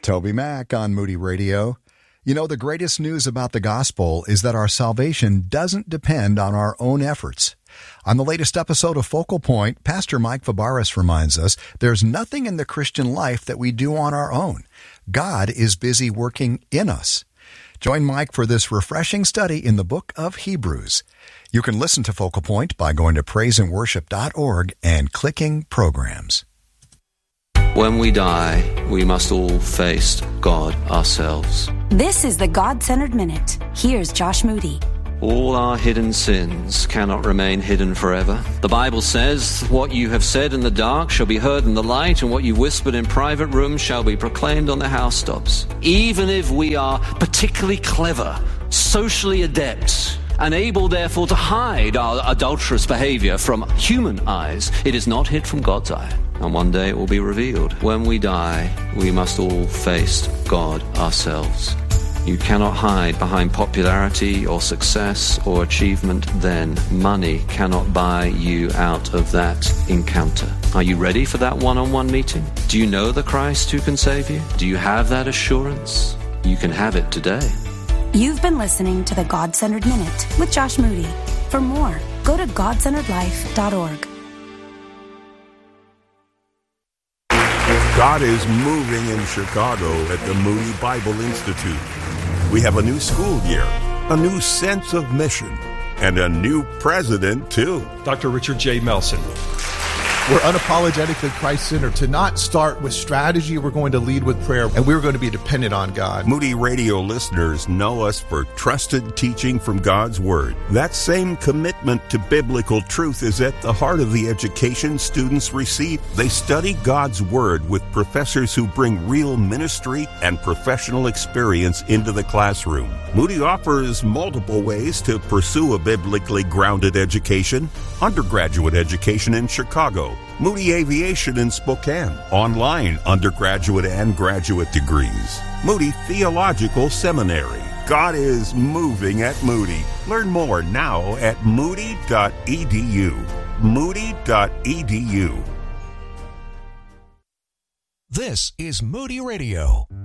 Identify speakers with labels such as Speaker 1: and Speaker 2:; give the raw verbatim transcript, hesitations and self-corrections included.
Speaker 1: Toby Mack on Moody Radio. You know, the greatest news about the gospel is that our salvation doesn't depend on our own efforts. On the latest episode of Focal Point, Pastor Mike Fabarez reminds us there's nothing in the Christian life that we do on our own. God is busy working in us. Join Mike for this refreshing study in the book of Hebrews. You can listen to Focal Point by going to praise and worship dot org and clicking Programs.
Speaker 2: When we die, we must all face God ourselves.
Speaker 3: This is the God-Centered Minute. Here's Josh Moody.
Speaker 2: All our hidden sins cannot remain hidden forever. The Bible says, what you have said in the dark shall be heard in the light, and what you whispered in private rooms shall be proclaimed on the housetops. Even if we are particularly clever, socially adept, and able therefore to hide our adulterous behavior from human eyes, it is not hid from God's eye. And one day it will be revealed. When we die, we must all face God ourselves. You cannot hide behind popularity or success or achievement then. Money cannot buy you out of that encounter. Are you ready for that one-on-one meeting? Do you know the Christ who can save you? Do you have that assurance? You can have it today.
Speaker 3: You've been listening to the God-Centered Minute with Josh Moody. For more, go to god centered life dot org.
Speaker 4: God is moving in Chicago at the Moody Bible Institute. We have a new school year, a new sense of mission, and a new president, too.
Speaker 5: Doctor Richard J. Melson.
Speaker 6: We're unapologetically Christ-centered. To not start with strategy, we're going to lead with prayer, and we're going to be dependent on God.
Speaker 4: Moody Radio listeners know us for trusted teaching from God's Word. That same commitment to biblical truth is at the heart of the education students receive. They study God's Word with professors who bring real ministry and professional experience into the classroom. Moody offers multiple ways to pursue a biblically grounded education. Undergraduate education in Chicago, Moody Aviation in Spokane, online undergraduate and graduate degrees, Moody Theological Seminary. God is moving at Moody. Learn more now at moody dot e d u. moody dot e d u.
Speaker 7: This is Moody Radio.